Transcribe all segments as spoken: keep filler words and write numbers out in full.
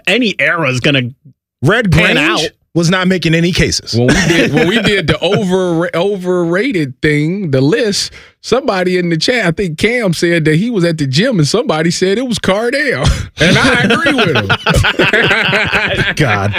any era is going to Red pan Grange out. Was not making any cases. When we did when we did the over overrated thing, the list, somebody in the chat, I think Cam said that he was at the gym and somebody said it was Cardale. And I agree with him. God.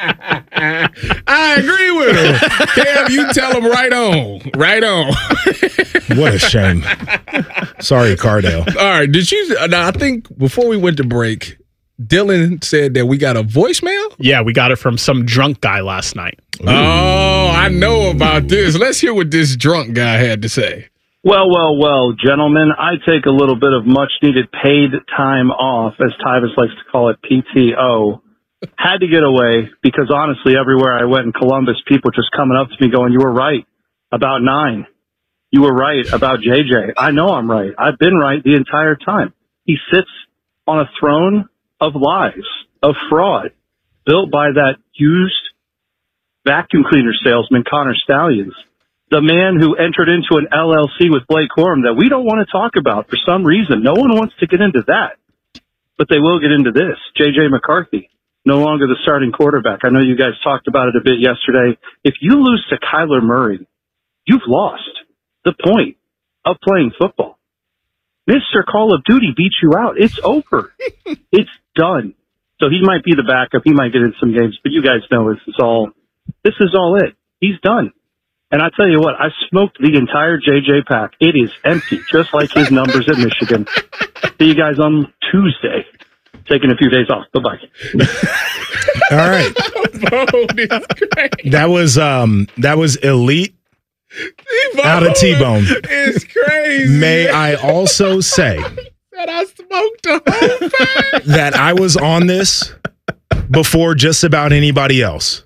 I agree with him. Cam, you tell him right on. Right on. What a shame. Sorry, Cardale. All right. Did you now I think before we went to break, Dylan said that we got a voicemail? Yeah, we got it from some drunk guy last night. Ooh. Oh, I know about this. Let's hear what this drunk guy had to say. Well, well, well, gentlemen, I take a little bit of much-needed paid time off, as Tyvus likes to call it, P T O. Had to get away because, honestly, everywhere I went in Columbus, people just coming up to me going, you were right about nine. You were right about J J. I know I'm right. I've been right the entire time. He sits on a throne of lies, of fraud, built by that used vacuum cleaner salesman, Connor Stallions, the man who entered into an L L C with Blake Corum that we don't want to talk about for some reason. No one wants to get into that, but they will get into this. J J McCarthy, no longer the starting quarterback. I know you guys talked about it a bit yesterday. If you lose to Kyler Murray, you've lost the point of playing football. Mister Call of Duty beats you out. It's over. It's done. So he might be the backup. He might get in some games, but you guys know this is all, this is all it. He's done. And I tell you what, I smoked the entire J J pack. It is empty, just like his numbers at Michigan. See you guys on Tuesday. Taking a few days off. Bye-bye. All right. That was, um, that was elite. T-Bone. Out of T-Bone. It's crazy. May I also say that I smoked the whole thing. that I was on this before just about anybody else.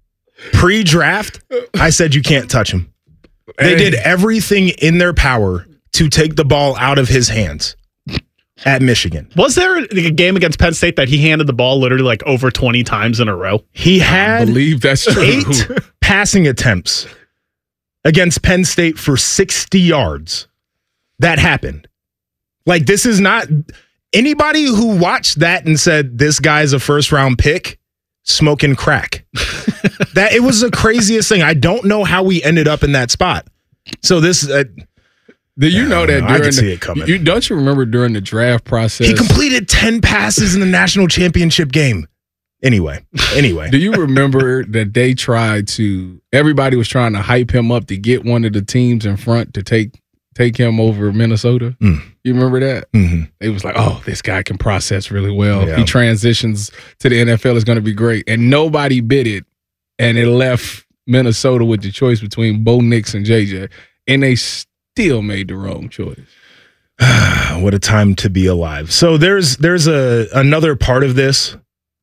Pre-draft, I said you can't touch him. They did everything in their power to take the ball out of his hands at Michigan. Was there a game against Penn State that he handed the ball literally like over twenty times in a row? He had I believe that's true. eight passing attempts against Penn State for sixty yards. That happened. Like, this is not anybody who watched that and said this guy's a first round pick smoking crack. That it was the craziest thing. I don't know how we ended up in that spot. So this uh, do you know that know. during I can the, see it coming. You, don't you remember during the draft process? He completed ten passes in the national championship game. Anyway, anyway. Do you remember that they tried to, everybody was trying to hype him up to get one of the teams in front to take take him over Minnesota? Mm. You remember that? Mm-hmm. They was like, oh, this guy can process really well. Yeah. He transitions to the N F L is going to be great. And nobody bid it. And it left Minnesota with the choice between Bo Nix and J J. And they still made the wrong choice. What a time to be alive. So there's there's a another part of this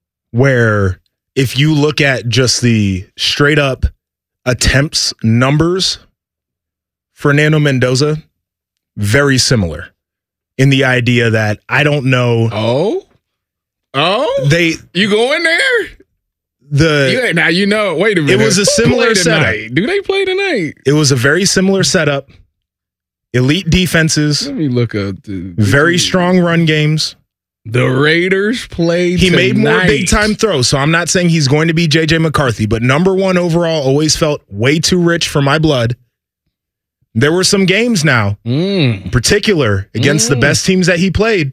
where if you look at just the straight up attempts numbers, Fernando Mendoza, very similar in the idea that I don't know. Oh? Oh? They You going there? The You, now you know, wait a minute. It was a similar Play setup. tonight. Do they play tonight? It was a very similar setup. Elite defenses, Let me look up. The, very strong run games. The Raiders played He tonight. made more big-time throws, so I'm not saying he's going to be J J McCarthy, but number one overall always felt way too rich for my blood. There were some games now, Mm. in particular, against Mm. the best teams that he played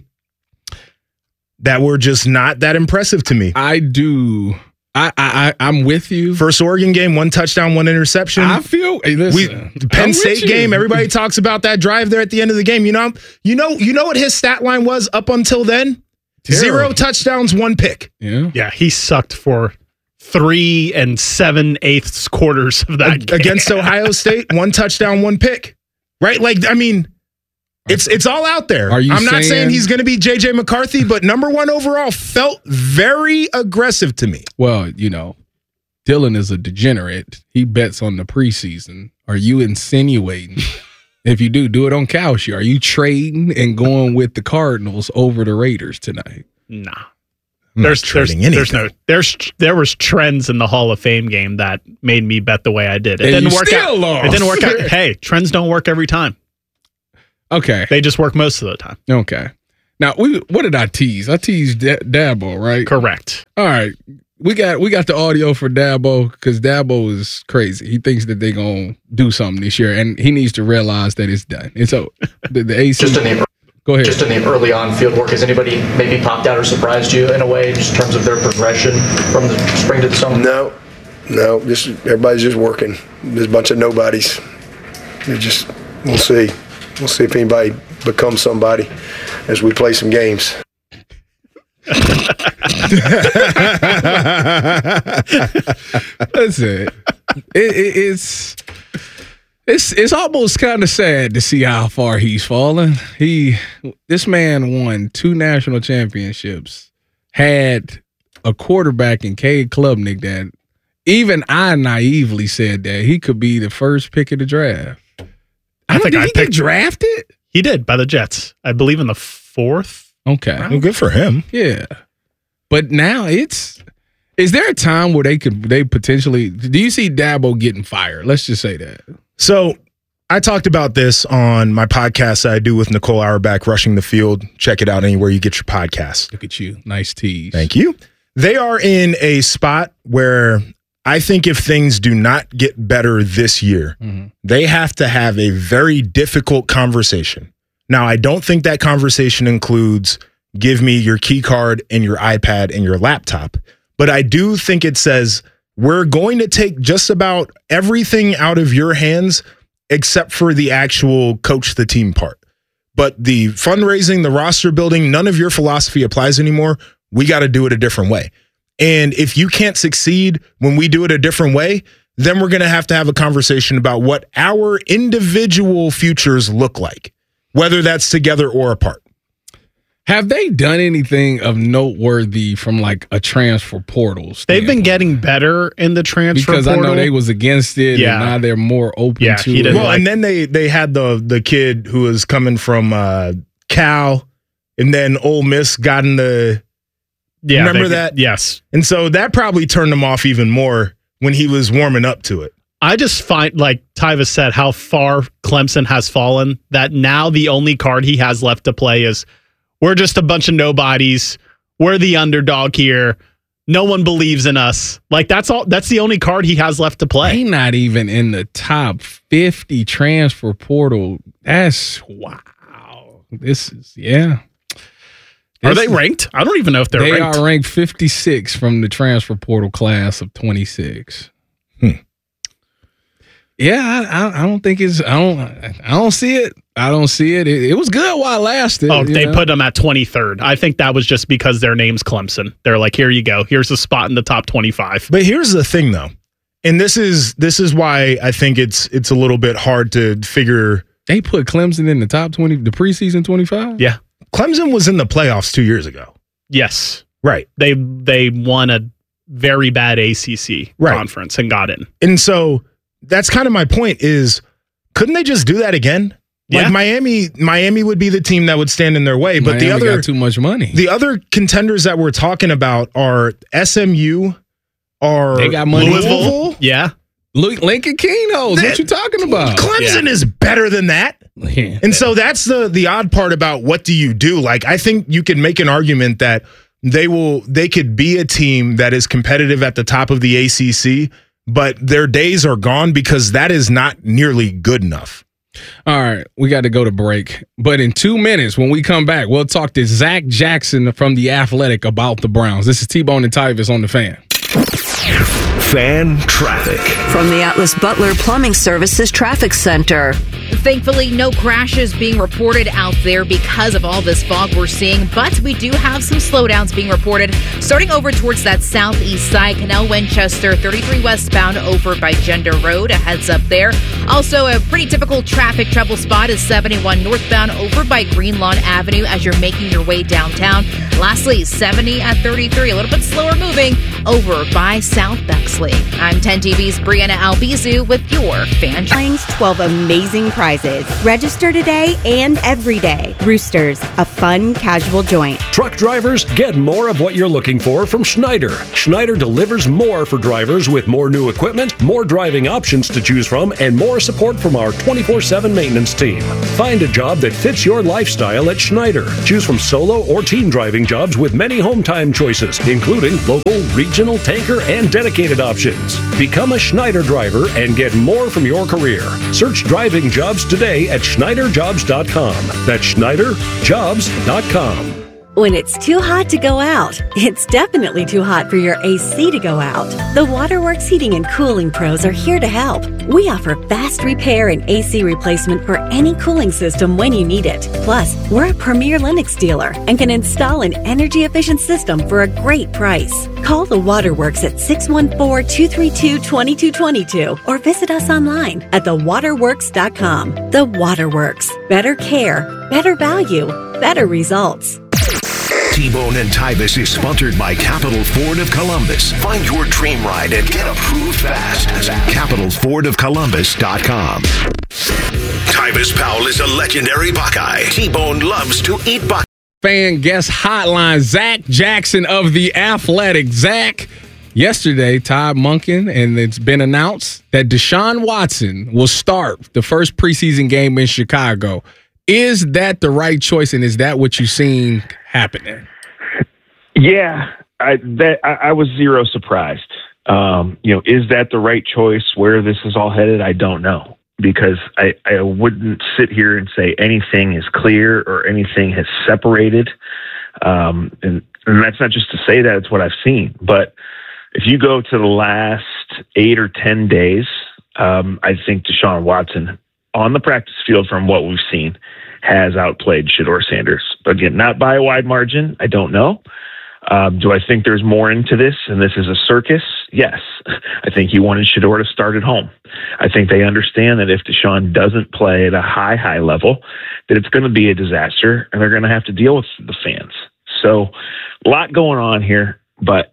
that were just not that impressive to me. I do. I, I, I, I'm with you. First Oregon game, one touchdown, one interception. I feel hey, We, listen, the Penn I'm with State you. game, everybody talks about that drive there at the end of the game. You know, you know, you know what his stat line was up until then? Terrible. Zero touchdowns, one pick. Yeah. Yeah, he sucked for three and seven eighths quarters of that A- game. against Ohio State, one touchdown, one pick. Right? Like, I mean, it's it's all out there. Are you I'm not saying, saying he's going to be J J McCarthy, but number one overall felt very aggressive to me. Well, you know, Dylan is a degenerate. He bets on the preseason. Are you insinuating? If you do, do it on Cowshy. Are you trading and going with the Cardinals over the Raiders tonight? Nah. I'm There's not there's trading there's anything. no there's there was trends in the Hall of Fame game that made me bet the way I did. It And didn't you work still out. lost. It didn't work out. Hey, trends don't work every time. Okay. They just work most of the time. Okay. Now, we what did I tease? I teased D- Dabo, right? Correct. All right. We got we got the audio for Dabo because Dabo is crazy. He thinks that they're going to do something this year, and he needs to realize that it's done. And so the, the A C... Just a name. Go ahead. Just in the early on field work, has anybody maybe popped out or surprised you in a way, just in terms of their progression from the spring to the summer? No, no, just everybody's just working. There's a bunch of nobodies. They just, we'll see. We'll see if anybody becomes somebody as we play some games. That's it. it, it it's it's it's almost kind of sad to see how far he's fallen. He this man won two national championships, had a quarterback in Cade Klubnik that even I naively said that he could be the first pick of the draft. I, I don't think think I he picked get drafted. He did by the Jets, I believe, in the fourth. Okay, Well, good for him. yeah, but now it's. Is there a time where they could they potentially? Do you see Dabo getting fired? Let's just say that. So I talked about this on my podcast that I do with Nicole Auerbach, Rushing the Field. Check it out anywhere you get your podcast. Look at you, nice tease. Thank you. They are in a spot where I think if things do not get better this year, Mm-hmm. they have to have a very difficult conversation. Now, I don't think that conversation includes give me your key card and your iPad and your laptop, but I do think it says we're going to take just about everything out of your hands except for the actual coach the team part. But the fundraising, the roster building, none of your philosophy applies anymore. We got to do it a different way. And if you can't succeed when we do it a different way, then we're going to have to have a conversation about what our individual futures look like, whether that's together or apart. Have they done anything of noteworthy from like a transfer portal standpoint? They've been getting better in the transfer because portal. I know they was against it, Yeah. and now they're more open Yeah, to he it. didn't Well, like- and then they they had the the kid who was coming from uh, Cal, and then Ole Miss got in the yeah, remember they- that? Yes. and so that probably turned him off even more when he was warming up to it. I just find, like Tyvis said, how far Clemson has fallen, that now the only card he has left to play is we're just a bunch of nobodies. We're the underdog here. No one believes in us. Like, that's all. That's the only card he has left to play. They not even in the top fifty transfer portal. That's wow. This is yeah. Are This they is- ranked? I don't even know if they're They ranked. are ranked fifty-six from the transfer portal class of twenty-six. Hmm. Yeah, I, I, I don't think it's. I don't. I don't see it. I don't see it. It, it was good while it lasted. Oh, you they know? put them at twenty-third. I think that was just because their name's Clemson. They're like, here you go. Here's a spot in the top twenty-five. But here's the thing, though, and this is this is why I think it's it's a little bit hard to figure. They put Clemson in the top twenty, the preseason twenty-five. Yeah. Clemson was in the playoffs two years ago, Yes. right? They they won a very bad A C C Right. conference and got in. And so that's kind of my point is, couldn't they just do that again? Yeah. Like Miami, Miami would be the team that would stand in their way. But Miami the other got too much money. the other contenders that we're talking about are S M U, are They got money. Louisville. Yeah. Look, Lincoln Keno's. That- What you talking about? Clemson is better than that. Yeah. And so that's the the odd part about what do you do? Like, I think you can make an argument that they will they could be a team that is competitive at the top of the A C C, but their days are gone because that is not nearly good enough. All right, we got to go to break. But in two minutes, when we come back, we'll talk to Zach Jackson from The Athletic about the Browns. This is T-Bone and Tyvis on The Fan. Fan traffic. From the Atlas Butler Plumbing Services Traffic Center. Thankfully, no crashes being reported out there because of all this fog we're seeing, but we do have some slowdowns being reported starting over towards that southeast side. Canal Winchester, thirty-three westbound over by Gender Road. A heads up there. Also, a pretty typical traffic trouble spot is seventy-one northbound over by Greenlawn Avenue as you're making your way downtown. Lastly, seventy at thirty-three, a little bit slower moving over by South Bexar. effortlessly. I'm ten T V's Brianna Albizu with your fan. twelve amazing prizes. Register today and every day. Roosters, a fun, casual joint. Truck drivers, get more of what you're looking for from Schneider. Schneider delivers more for drivers with more new equipment, more driving options to choose from, and more support from our twenty-four seven maintenance team. Find a job that fits your lifestyle at Schneider. Choose from solo or team driving jobs with many home time choices, including local, regional, tanker, and dedicated options. Become a Schneider driver and get more from your career. Search driving jobs today at Schneider Jobs dot com. That's Schneider Jobs dot com. When it's too hot to go out, it's definitely too hot for your A C to go out. The Waterworks Heating and Cooling Pros are here to help. We offer fast repair and A C replacement for any cooling system when you need it. Plus, we're a premier Lennox dealer and can install an energy-efficient system for a great price. Call the Waterworks at six one four, two three two, two two two two or visit us online at the waterworks dot com. The Waterworks. Better care, better value, better results. T-Bone and Tyvis is sponsored by Capital Ford of Columbus. Find your dream ride and get approved fast at capital ford of columbus dot com. Tyvis Powell is a legendary Buckeye. T-Bone loves to eat Buckeye. Fan guest hotline, Zach Jackson of The Athletic. Zach, yesterday, Todd Monken, and it's been announced that Deshaun Watson will start the first preseason game in Chicago. Is that the right choice, and is that what you've seen happening? Yeah, I that I, I was zero surprised. Um, you know, is that the right choice? Where this is all headed, I don't know, because I, I wouldn't sit here and say anything is clear or anything has separated. Um, and, and that's not just to say that, it's what I've seen. But if you go to the last eight or ten days, um, I think Deshaun Watson on the practice field, from what we've seen, has outplayed Shedeur Sanders. Again, not by a wide margin. I don't know. Um, do I think there's more into this and this is a circus? Yes. I think he wanted Shedeur to start at home. I think they understand that if Deshaun doesn't play at a high, high level, that it's going to be a disaster and they're going to have to deal with the fans. So a lot going on here, but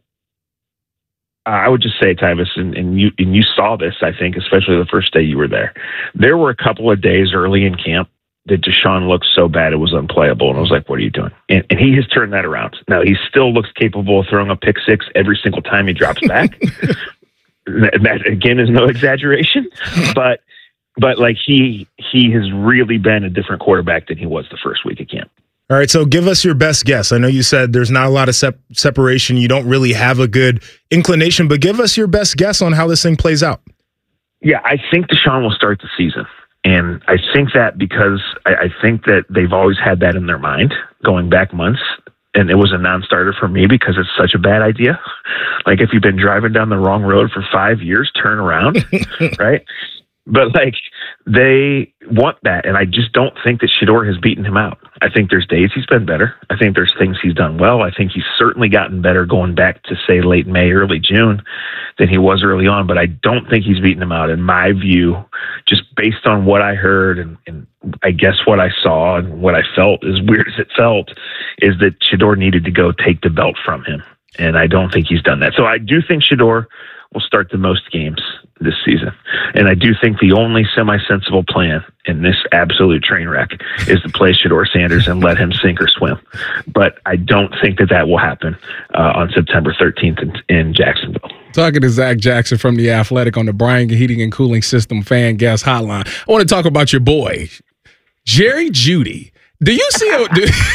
I would just say, Tyvis, and, and you and you saw this, I think, especially the first day you were there. There were a couple of days early in camp that Deshaun looked so bad it was unplayable, and I was like, what are you doing? And, and he has turned that around. Now, he still looks capable of throwing a pick six every single time he drops back. And that, again, is no exaggeration. But, but like, he he has really been a different quarterback than he was the first week of camp. All right, so give us your best guess. I know you said there's not a lot of sep- separation. You don't really have a good inclination, but give us your best guess on how this thing plays out. Yeah, I think Deshaun will start the season. And I think that because I, I think that they've always had that in their mind going back months. And it was a non-starter for me because it's such a bad idea. Like, if you've been driving down the wrong road for five years, turn around, right? But, like, they want that, and I just don't think that Shedeur has beaten him out. I think there's days he's been better. I think there's things he's done well. I think he's certainly gotten better going back to, say, late May, early June than he was early on, but I don't think he's beaten him out. In my view, just based on what I heard and, and I guess what I saw and what I felt, as weird as it felt, is that Shedeur needed to go take the belt from him, and I don't think he's done that. So I do think Shedeur will start the most games this season. And I do think the only semi-sensible plan in this absolute train wreck is to play Shedeur Sanders and let him sink or swim. But I don't think that that will happen uh, on September thirteenth in, in Jacksonville. Talking to Zach Jackson from The Athletic on the Bryan Heating and Cooling System Fan Guest Hotline. I want to talk about your boy, Jerry Jeudy. Do you see a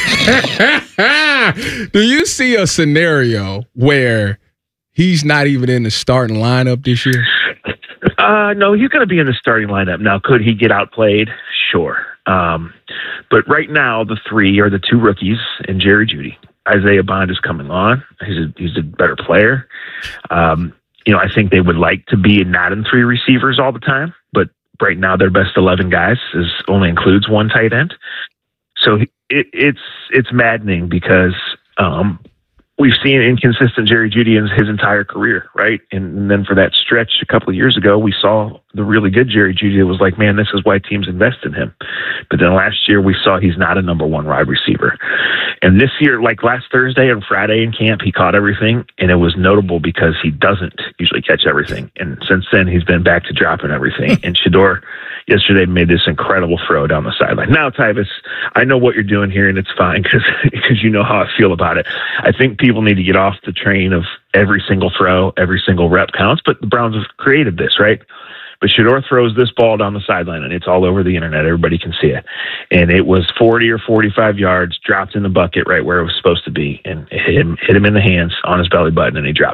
do, do you see a scenario where he's not even in the starting lineup this year? Uh, no, he's going to be in the starting lineup. Now, could he get outplayed? Sure. Um, but right now, the three are the two rookies and Jerry Jeudy. Isaiah Bond is coming on. He's a, he's a better player. Um, you know, I think they would like to be not in three receivers all the time, but right now their best eleven guys is only includes one tight end. So it, it's it's maddening because um, we've seen inconsistent Jerry Jeudy in his entire career, right? And, and then for that stretch a couple of years ago, we saw the really good Jerry Jeudy. It was like, man, this is why teams invest in him. But then last year, we saw he's not a number one wide receiver. And this year, like last Thursday and Friday in camp, he caught everything, and it was notable because he doesn't usually catch everything. And since then, he's been back to dropping everything. And Shedeur yesterday made this incredible throw down the sideline. Now, Tyvis, I know what you're doing here, and it's fine because because you know how I feel about it. I think people need to get off the train of every single throw, every single rep counts, but the Browns have created this, right? But Shedeur throws this ball down the sideline, and it's all over the internet. Everybody can see it. And it was forty or forty-five yards, dropped in the bucket right where it was supposed to be, and it hit him, hit him in the hands on his belly button, and he dropped.